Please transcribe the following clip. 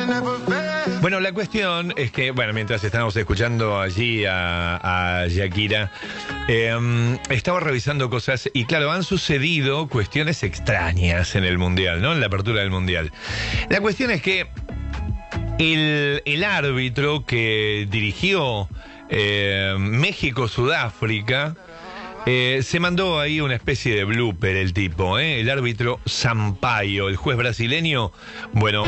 Bueno, la cuestión es que, bueno, mientras estábamos escuchando allí a Shakira, estaba revisando cosas y claro, han sucedido cuestiones extrañas en el Mundial, ¿no? En la apertura del Mundial. La cuestión es que el árbitro que dirigió México-Sudáfrica se mandó ahí una especie de blooper el tipo, el árbitro Sampaio, el juez brasileño, bueno...